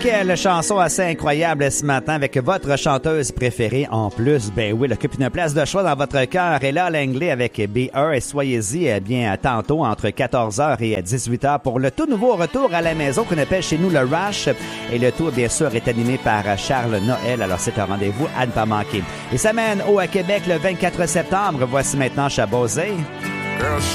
quelle chanson assez incroyable ce matin avec votre chanteuse préférée en plus. Ben oui, elle occupe une place de choix dans votre cœur. Et là, l'anglais avec Be Her et soyez-y bien tantôt entre 14h et 18h pour le tout nouveau retour à la maison qu'on appelle chez nous le Rush. Et le tour, bien sûr, est animé par Charles Noël. Alors, c'est un rendez-vous à ne pas manquer. Et ça mène au Québec le 24 septembre. Voici maintenant Chabosé. Girl,